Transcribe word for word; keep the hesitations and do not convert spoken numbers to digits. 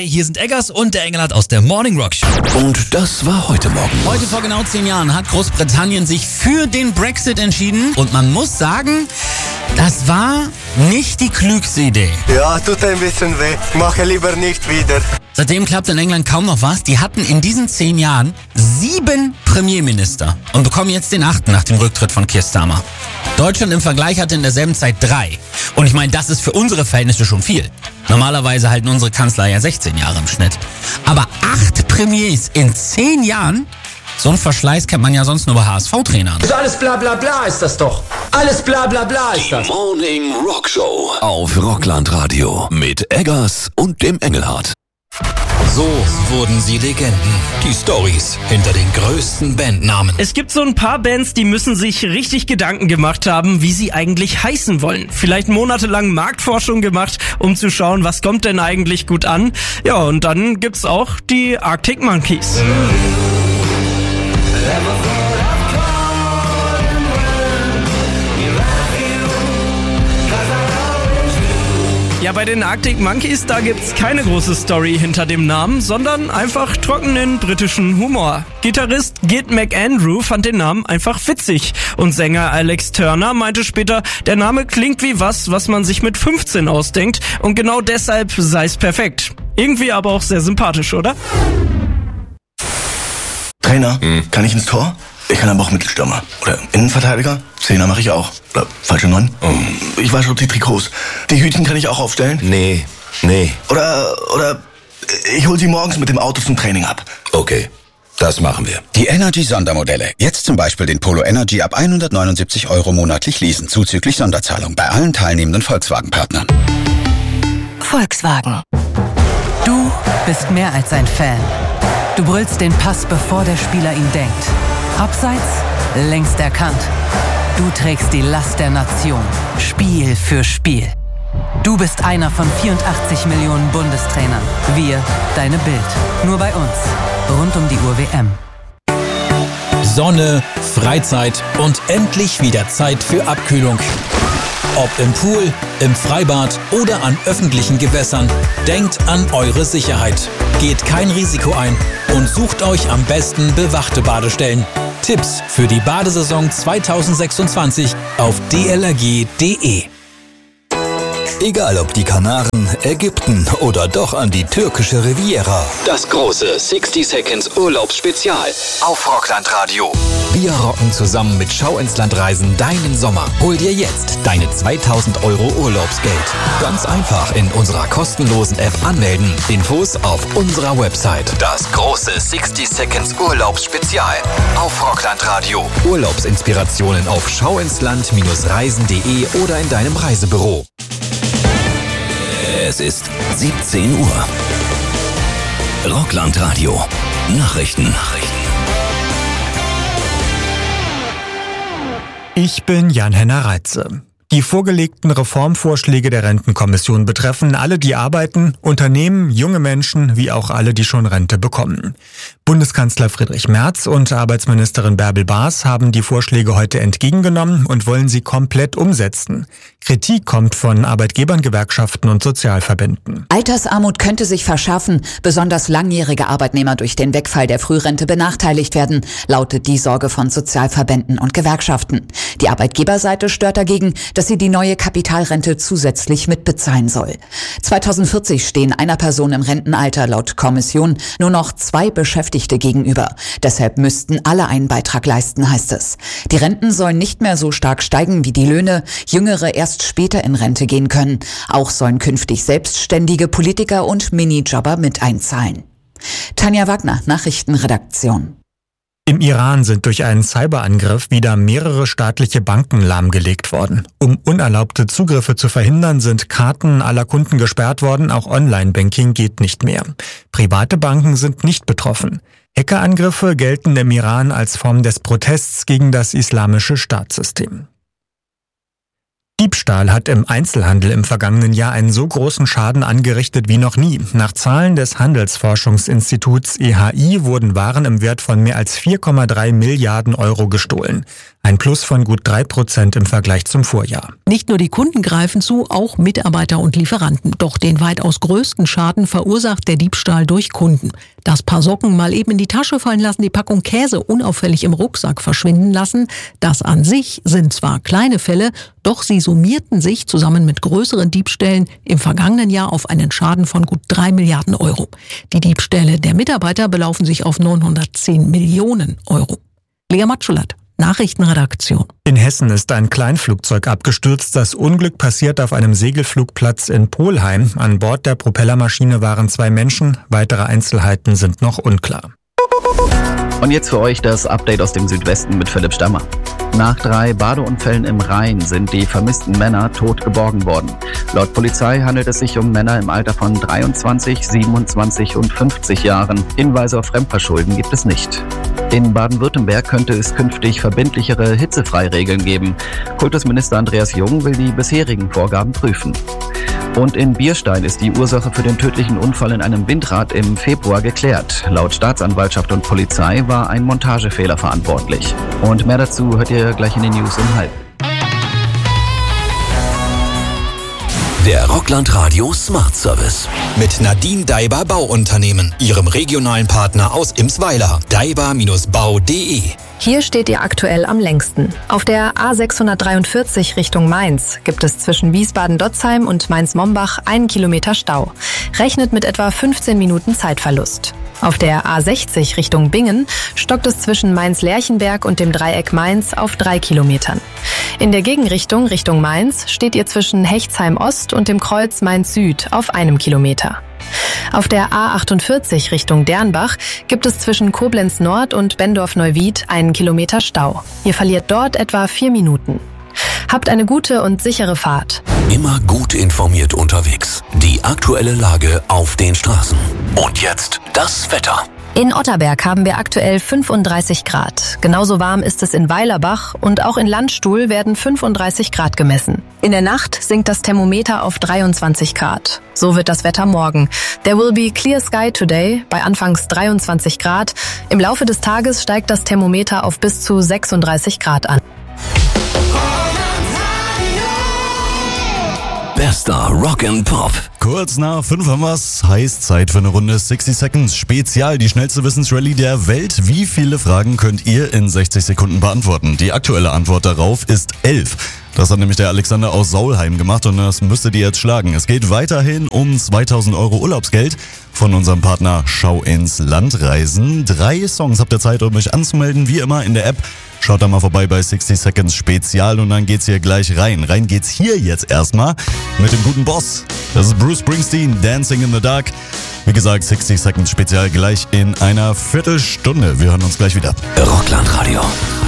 Hi, hier sind Eggers und der Engelhardt aus der Morning Rock Show. Und das war heute Morgen. Heute vor genau zehn Jahren hat Großbritannien sich für den Brexit entschieden. Und man muss sagen, das war nicht die klügste Idee. Ja, tut ein bisschen weh. Mache lieber nicht wieder. Seitdem klappt in England kaum noch was. Die hatten in diesen zehn Jahren sieben Premierminister und bekommen jetzt den achten nach dem Rücktritt von Keir Starmer. Deutschland im Vergleich hatte in derselben Zeit drei. Und ich meine, das ist für unsere Verhältnisse schon viel. Normalerweise halten unsere Kanzler ja sechzehn Jahre im Schnitt. Aber acht Premiers in zehn Jahren? So ein Verschleiß kennt man ja sonst nur bei H S V-Trainern. So alles bla bla bla ist das doch. Alles bla bla bla ist das. Die Morning Rock Show auf Rockland Radio mit Eggers und dem Engelhardt. So wurden sie Legenden. Die Storys hinter den größten Bandnamen. Es gibt so ein paar Bands, die müssen sich richtig Gedanken gemacht haben, wie sie eigentlich heißen wollen. Vielleicht monatelang Marktforschung gemacht, um zu schauen, was kommt denn eigentlich gut an. Ja, und dann gibt's auch die Arctic Monkeys. Ja, bei den Arctic Monkeys, da gibt's keine große Story hinter dem Namen, sondern einfach trockenen britischen Humor. Gitarrist Gid McAndrew fand den Namen einfach witzig und Sänger Alex Turner meinte später, der Name klingt wie was, was man sich mit fünfzehn ausdenkt und genau deshalb sei's perfekt. Irgendwie aber auch sehr sympathisch, oder? Trainer, hm. kann ich ins Tor? Ich kann aber auch Mittelstürmer. Oder Innenverteidiger? Zehner mache ich auch. Oder falsche Neun? Oh. Ich wasche die Trikots. Die Hütchen kann ich auch aufstellen? Nee, nee. Oder, oder ich hol sie morgens mit dem Auto zum Training ab. Okay, das machen wir. Die Energy-Sondermodelle. Jetzt zum Beispiel den Polo Energy ab hundertneunundsiebzig Euro monatlich leasen, zuzüglich Sonderzahlung bei allen teilnehmenden Volkswagen-Partnern. Volkswagen. Du bist mehr als ein Fan. Du brüllst den Pass, bevor der Spieler ihn denkt. Abseits, längst erkannt. Du trägst die Last der Nation, Spiel für Spiel. Du bist einer von vierundachtzig Millionen Bundestrainern. Wir, deine Bild. Nur bei uns. Rund um die Uhr W M. Sonne, Freizeit und endlich wieder Zeit für Abkühlung. Ob im Pool, im Freibad oder an öffentlichen Gewässern, denkt an eure Sicherheit. Geht kein Risiko ein und sucht euch am besten bewachte Badestellen. Tipps für die Badesaison zweitausendsechsundzwanzig auf d l r g punkt d e. Egal ob die Kanaren, Ägypten oder doch an die türkische Riviera. Das große sixty Seconds Urlaubsspezial auf Rockland Radio. Wir rocken zusammen mit Schau ins Land Reisen deinen Sommer. Hol dir jetzt deine zweitausend Euro Urlaubsgeld. Ganz einfach in unserer kostenlosen App anmelden. Infos auf unserer Website. Das große sixty Seconds Urlaubsspezial auf Rockland Radio. Urlaubsinspirationen auf schauinsland Reisen punkt d e oder in deinem Reisebüro. Es ist siebzehn Uhr. Rockland Radio. Nachrichten. Nachrichten. Ich bin Jan-Henner Reitze. Die vorgelegten Reformvorschläge der Rentenkommission betreffen alle, die arbeiten, Unternehmen, junge Menschen, wie auch alle, die schon Rente bekommen. Bundeskanzler Friedrich Merz und Arbeitsministerin Bärbel Baas haben die Vorschläge heute entgegengenommen und wollen sie komplett umsetzen. Kritik kommt von Arbeitgebern, Gewerkschaften und Sozialverbänden. Altersarmut könnte sich verschärfen, besonders langjährige Arbeitnehmer durch den Wegfall der Frührente benachteiligt werden, lautet die Sorge von Sozialverbänden und Gewerkschaften. Die Arbeitgeberseite stört dagegen, dass sie die neue Kapitalrente zusätzlich mitbezahlen soll. zweitausendvierzig stehen einer Person im Rentenalter laut Kommission nur noch zwei Beschäftigte gegenüber. Deshalb müssten alle einen Beitrag leisten, heißt es. Die Renten sollen nicht mehr so stark steigen wie die Löhne, Jüngere erst später in Rente gehen können. Auch sollen künftig selbstständige Politiker und Minijobber mit einzahlen. Tanja Wagner, Nachrichtenredaktion. Im Iran sind durch einen Cyberangriff wieder mehrere staatliche Banken lahmgelegt worden. Um unerlaubte Zugriffe zu verhindern, sind Karten aller Kunden gesperrt worden, auch Online-Banking geht nicht mehr. Private Banken sind nicht betroffen. Hackerangriffe gelten im Iran als Form des Protests gegen das islamische Staatssystem. Diebstahl hat im Einzelhandel im vergangenen Jahr einen so großen Schaden angerichtet wie noch nie. Nach Zahlen des Handelsforschungsinstituts E H I wurden Waren im Wert von mehr als vier Komma drei Milliarden Euro gestohlen. ein Plus von gut drei Prozent im Vergleich zum Vorjahr. Nicht nur die Kunden greifen zu, auch Mitarbeiter und Lieferanten. Doch den weitaus größten Schaden verursacht der Diebstahl durch Kunden. Das Paar Socken mal eben in die Tasche fallen lassen, die Packung Käse unauffällig im Rucksack verschwinden lassen, das an sich sind zwar kleine Fälle, doch sie summierten sich zusammen mit größeren Diebstählen im vergangenen Jahr auf einen Schaden von gut drei Milliarden Euro. Die Diebstähle der Mitarbeiter belaufen sich auf neunhundertzehn Millionen Euro. Lea Matschulat, Nachrichtenredaktion. In Hessen ist ein Kleinflugzeug abgestürzt. Das Unglück passiert auf einem Segelflugplatz in Polheim. An Bord der Propellermaschine waren zwei Menschen. Weitere Einzelheiten sind noch unklar. Und jetzt für euch das Update aus dem Südwesten mit Philipp Stammer. Nach drei Badeunfällen im Rhein sind die vermissten Männer tot geborgen worden. Laut Polizei handelt es sich um Männer im Alter von dreiundzwanzig, siebenundzwanzig und fünfzig Jahren. Hinweise auf Fremdverschulden gibt es nicht. In Baden-Württemberg könnte es künftig verbindlichere Hitzefreiregeln geben. Kultusminister Andreas Jung will die bisherigen Vorgaben prüfen. Und in Bierstein ist die Ursache für den tödlichen Unfall in einem Windrad im Februar geklärt. Laut Staatsanwaltschaft und Polizei war ein Montagefehler verantwortlich. Und mehr dazu hört ihr gleich in den News um halb. Der Rockland Radio Smart Service. Mit Nadine Daiber Bauunternehmen, ihrem regionalen Partner aus Imsweiler. daiber Bau punkt de. Hier steht ihr aktuell am längsten. Auf der A sechshundertdreiundvierzig Richtung Mainz gibt es zwischen Wiesbaden-Dotzheim und Mainz-Mombach einen Kilometer Stau. Rechnet mit etwa fünfzehn Minuten Zeitverlust. Auf der A sechzig Richtung Bingen stockt es zwischen Mainz-Lerchenberg und dem Dreieck Mainz auf drei Kilometern. In der Gegenrichtung Richtung Mainz steht ihr zwischen Hechtsheim-Ost und dem Kreuz Mainz-Süd auf einem Kilometer. Auf der A achtundvierzig Richtung Dernbach gibt es zwischen Koblenz Nord und Bendorf-Neuwied einen Kilometer Stau. Ihr verliert dort etwa vier Minuten. Habt eine gute und sichere Fahrt. Immer gut informiert unterwegs. Die aktuelle Lage auf den Straßen. Und jetzt das Wetter. In Otterberg haben wir aktuell fünfunddreißig Grad. Genauso warm ist es in Weilerbach und auch in Landstuhl werden fünfunddreißig Grad gemessen. In der Nacht sinkt das Thermometer auf dreiundzwanzig Grad. So wird das Wetter morgen. There will be clear sky today bei anfangs dreiundzwanzig Grad. Im Laufe des Tages steigt das Thermometer auf bis zu sechsunddreißig Grad an. Bester Rock and Pop. Kurz nach fünf haben wir's. Heißt Zeit für eine Runde sixty Seconds Spezial. Die schnellste Wissensrallye der Welt. Wie viele Fragen könnt ihr in sechzig Sekunden beantworten? Die aktuelle Antwort darauf ist elf. Das hat nämlich der Alexander aus Saulheim gemacht und das müsstet ihr jetzt schlagen. Es geht weiterhin um zweitausend Euro Urlaubsgeld von unserem Partner Schau ins Land Reisen. Drei Songs habt ihr Zeit, um euch anzumelden, wie immer in der App. Schaut da mal vorbei bei sixty Seconds Spezial und dann geht's hier gleich rein. Rein geht's hier jetzt erstmal mit dem guten Boss. Das ist Bruce Springsteen, Dancing in the Dark. Wie gesagt, sixty Seconds Spezial gleich in einer Viertelstunde. Wir hören uns gleich wieder. Rockland Radio.